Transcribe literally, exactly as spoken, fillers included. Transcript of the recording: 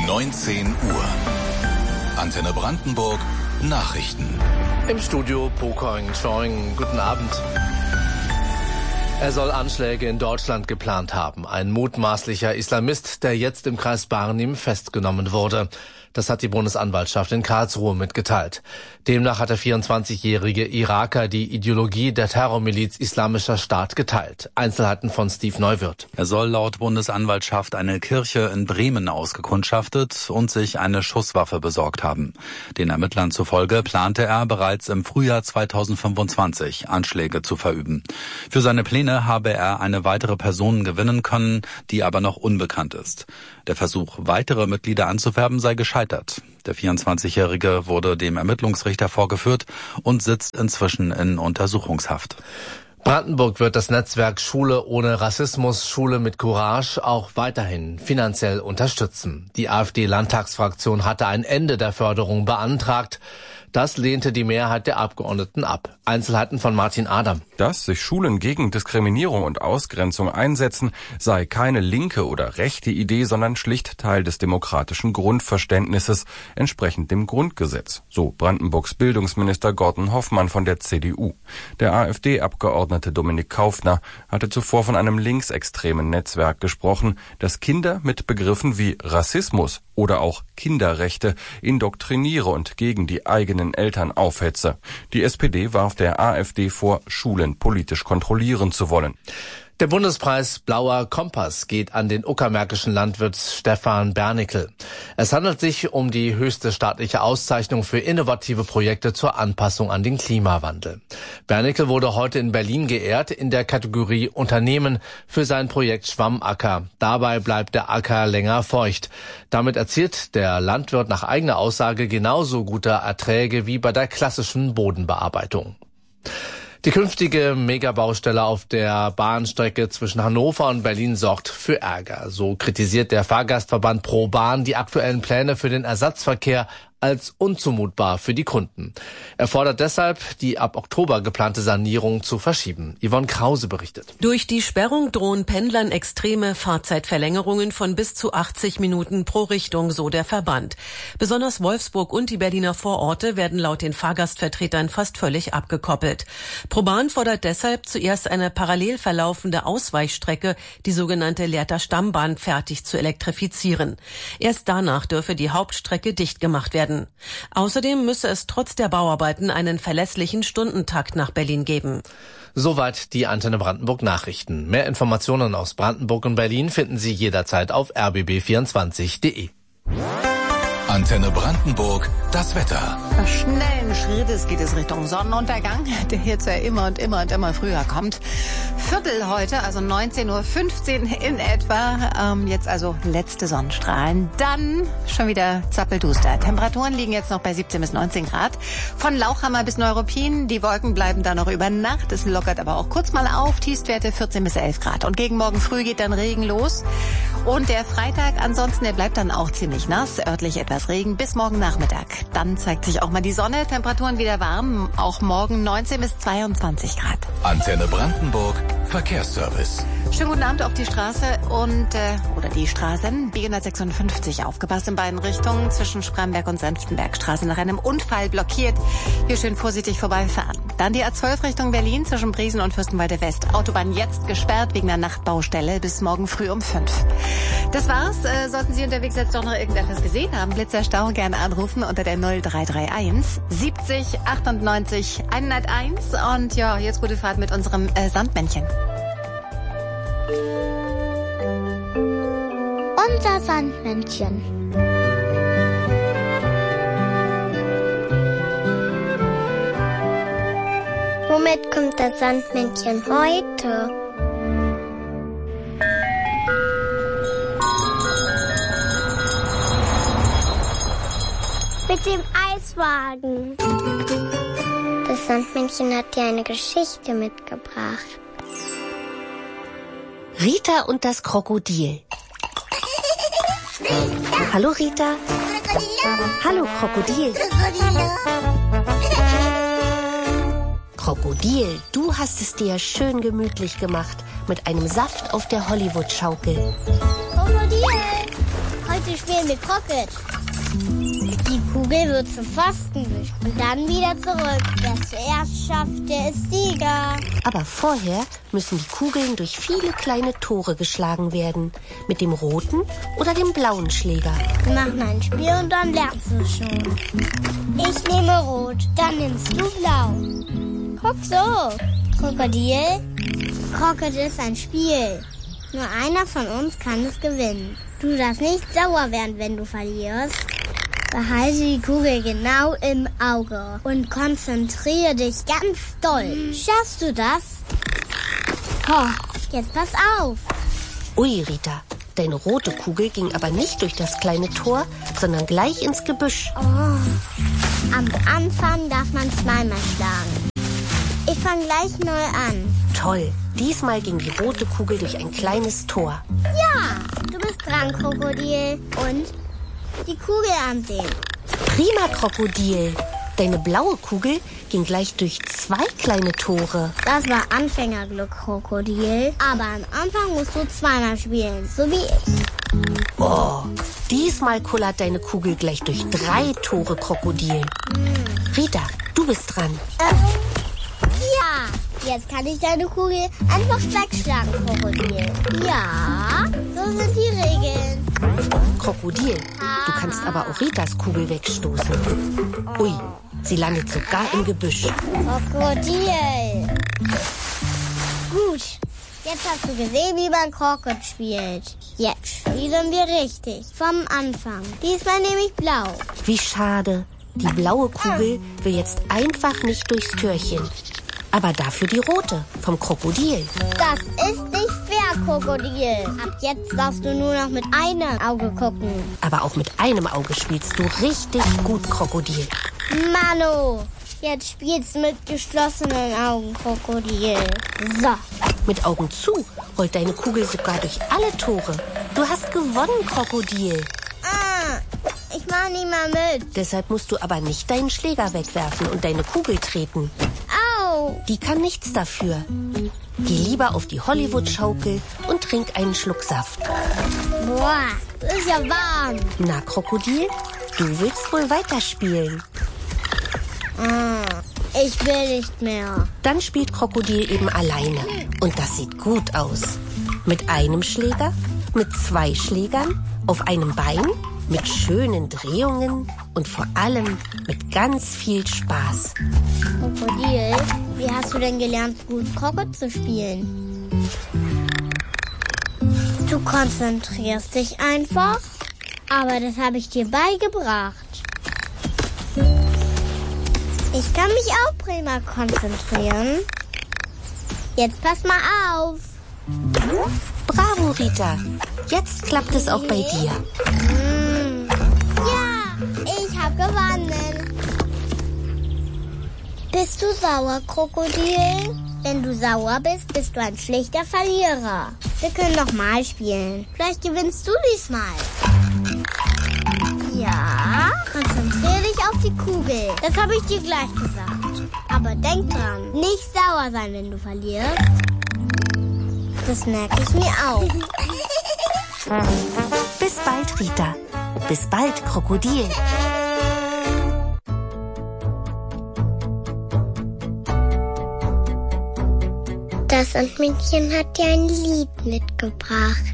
neunzehn Uhr. Antenne Brandenburg Nachrichten. Im Studio Pokoing Choing. Guten Abend. Er soll Anschläge in Deutschland geplant haben. Ein mutmaßlicher Islamist, der jetzt im Kreis Barnim festgenommen wurde. Das hat die Bundesanwaltschaft in Karlsruhe mitgeteilt. Demnach hat der vierundzwanzigjährige Iraker die Ideologie der Terrormiliz Islamischer Staat geteilt. Einzelheiten von Steve Neuwirth. Er soll laut Bundesanwaltschaft eine Kirche in Bremen ausgekundschaftet und sich eine Schusswaffe besorgt haben. Den Ermittlern zufolge plante er bereits im Frühjahr zweitausendfünfundzwanzig Anschläge zu verüben. Für seine Pläne habe er eine weitere Person gewinnen können, die aber noch unbekannt ist. Der Versuch, weitere Mitglieder anzuwerben, sei gescheitert. Der vierundzwanzigjährige wurde dem Ermittlungsrichter vorgeführt und sitzt inzwischen in Untersuchungshaft. Brandenburg wird das Netzwerk Schule ohne Rassismus, Schule mit Courage auch weiterhin finanziell unterstützen. Die AfD-Landtagsfraktion hatte ein Ende der Förderung beantragt. Das lehnte die Mehrheit der Abgeordneten ab. Einzelheiten von Martin Adam. Dass sich Schulen gegen Diskriminierung und Ausgrenzung einsetzen, sei keine linke oder rechte Idee, sondern schlicht Teil des demokratischen Grundverständnisses, entsprechend dem Grundgesetz. So Brandenburgs Bildungsminister Gordon Hoffmann von der C D U. Der AfD-Abgeordnete Dominik Kaufner hatte zuvor von einem linksextremen Netzwerk gesprochen, das Kinder mit Begriffen wie Rassismus oder auch Kinderrechte indoktriniere und gegen die eigenen Eltern aufhetze. Die S P D warf der AfD vor, Schulen politisch kontrollieren zu wollen. Der Bundespreis Blauer Kompass geht an den uckermärkischen Landwirt Stefan Bernickel. Es handelt sich um die höchste staatliche Auszeichnung für innovative Projekte zur Anpassung an den Klimawandel. Bernickel wurde heute in Berlin geehrt in der Kategorie Unternehmen für sein Projekt Schwammacker. Dabei bleibt der Acker länger feucht. Damit erzielt der Landwirt nach eigener Aussage genauso gute Erträge wie bei der klassischen Bodenbearbeitung. Die künftige Megabaustelle auf der Bahnstrecke zwischen Hannover und Berlin sorgt für Ärger. So kritisiert der Fahrgastverband ProBahn die aktuellen Pläne für den Ersatzverkehr als unzumutbar für die Kunden. Er fordert deshalb, die ab Oktober geplante Sanierung zu verschieben. Yvonne Krause berichtet. Durch die Sperrung drohen Pendlern extreme Fahrzeitverlängerungen von bis zu achtzig Minuten pro Richtung, so der Verband. Besonders Wolfsburg und die Berliner Vororte werden laut den Fahrgastvertretern fast völlig abgekoppelt. ProBahn fordert deshalb zuerst eine parallel verlaufende Ausweichstrecke, die sogenannte Lehrter Stammbahn, fertig zu elektrifizieren. Erst danach dürfe die Hauptstrecke dicht gemacht werden. Außerdem müsse es trotz der Bauarbeiten einen verlässlichen Stundentakt nach Berlin geben. Soweit die Antenne Brandenburg Nachrichten. Mehr Informationen aus Brandenburg und Berlin finden Sie jederzeit auf r b b vierundzwanzig punkt de. Antenne Brandenburg, das Wetter. Schnellen Schrittes geht es Richtung Sonnenuntergang, der jetzt ja immer und immer und immer früher kommt. Viertel heute, also neunzehn Uhr fünfzehn in etwa. Ähm, jetzt also letzte Sonnenstrahlen. Dann schon wieder zappelduster. Temperaturen liegen jetzt noch bei siebzehn bis neunzehn Grad. Von Lauchhammer bis Neuruppin. Die Wolken bleiben da noch über Nacht. Es lockert aber auch kurz mal auf. Tiefstwerte vierzehn bis elf Grad. Und gegen morgen früh geht dann Regen los. Und der Freitag ansonsten, der bleibt dann auch ziemlich nass. Örtlich etwas Regen bis morgen Nachmittag. Dann zeigt sich auch mal die Sonne. Temperaturen wieder warm. Auch morgen neunzehn bis zweiundzwanzig Grad. Antenne Brandenburg, Verkehrsservice. Schönen guten Abend auf die Straße und, äh, oder die Straßen. B hundertsechsundfünfzig aufgepasst in beiden Richtungen zwischen Spremberg und Senftenbergstraße nach einem Unfall blockiert. Hier schön vorsichtig vorbeifahren. Dann die A zwölf Richtung Berlin zwischen Briesen und Fürstenwalde West. Autobahn jetzt gesperrt wegen einer Nachtbaustelle bis morgen früh um fünf. Das war's. Äh, sollten Sie unterwegs jetzt doch noch irgendetwas gesehen haben, Blitzerstau, gerne anrufen unter der null drei drei eins siebzig achtundneunzig hunderteins. Und ja, jetzt gute Fahrt mit unserem äh, Sandmännchen. Unser Sandmännchen. Womit kommt das Sandmännchen heute? Mit dem Eiswagen. Das Sandmännchen hat dir eine Geschichte mitgebracht. Rita und das Krokodil. Hallo Rita. Hallo Krokodil. Krokodil, du hast es dir schön gemütlich gemacht mit einem Saft auf der Hollywood-Schaukel. Krokodil, heute sie spielen mit Crockett. Die Kugel wird zum Pfosten gewischt und dann wieder zurück. Wer es zuerst schafft, der ist Sieger. Aber vorher müssen die Kugeln durch viele kleine Tore geschlagen werden. Mit dem roten oder dem blauen Schläger. Wir machen ein Spiel und dann lernst du es schon. Ich nehme rot, dann nimmst du blau. Guck so. Krokodil. Crockett ist ein Spiel. Nur einer von uns kann es gewinnen. Du darfst nicht sauer werden, wenn du verlierst. Behalte die Kugel genau im Auge und konzentriere dich ganz doll. Schaffst du das? Oh, jetzt pass auf. Ui, Rita, deine rote Kugel ging aber nicht durch das kleine Tor, sondern gleich ins Gebüsch. Oh, am Anfang darf man zweimal schlagen. Ich fange gleich neu an. Toll, diesmal ging die rote Kugel durch ein kleines Tor. Ja, du bist dran, Krokodil. Und die Kugel ansehen. Prima, Krokodil. Deine blaue Kugel ging gleich durch zwei kleine Tore. Das war Anfängerglück, Krokodil. Aber am Anfang musst du zweimal spielen, so wie ich. Oh, diesmal kullert deine Kugel gleich durch drei Tore, Krokodil. Hm. Rita, du bist dran. Äh, ja, jetzt kann ich deine Kugel einfach wegschlagen, Krokodil. Ja, so sind die Regeln. Krokodil, du kannst aber auch Ritas Kugel wegstoßen. Ui, sie landet sogar im Gebüsch. Krokodil. Gut, jetzt hast du gesehen, wie man Crockett spielt. Jetzt spielen wir richtig, vom Anfang. Diesmal nehme ich blau. Wie schade. Die blaue Kugel will jetzt einfach nicht durchs Türchen. Aber dafür die rote, vom Krokodil. Das ist nicht fair, Krokodil. Ab jetzt darfst du nur noch mit einem Auge gucken. Aber auch mit einem Auge spielst du richtig gut, Krokodil. Mano, jetzt spielst du mit geschlossenen Augen, Krokodil. So. Mit Augen zu rollt deine Kugel sogar durch alle Tore. Du hast gewonnen, Krokodil. Ah, ich mach nicht mal mit. Deshalb musst du aber nicht deinen Schläger wegwerfen und deine Kugel treten. Au! Die kann nichts dafür. Geh lieber auf die Hollywood-Schaukel und trink einen Schluck Saft. Boah, ist ja warm. Na, Krokodil, du willst wohl weiterspielen. Ah, ich will nicht mehr. Dann spielt Krokodil eben alleine. Und das sieht gut aus. Mit einem Schläger, mit zwei Schlägern, auf einem Bein, mit schönen Drehungen und vor allem mit ganz viel Spaß. Krokodil, wie hast du denn gelernt, gut Crockett zu spielen? Du konzentrierst dich einfach, aber das habe ich dir beigebracht. Ich kann mich auch prima konzentrieren. Jetzt pass mal auf. Bravo, Rita. Jetzt klappt es auch bei dir. Mm. Ja, ich habe gewonnen. Bist du sauer, Krokodil? Wenn du sauer bist, bist du ein schlechter Verlierer. Wir können noch mal spielen. Vielleicht gewinnst du diesmal. Ja, konzentriere dich auf die Kugel. Das habe ich dir gleich gesagt. Aber denk dran, nicht sauer sein, wenn du verlierst. Das merke ich mir auch. Bis bald, Rita. Bis bald, Krokodil. Das Sandmännchen hat dir ein Lied mitgebracht.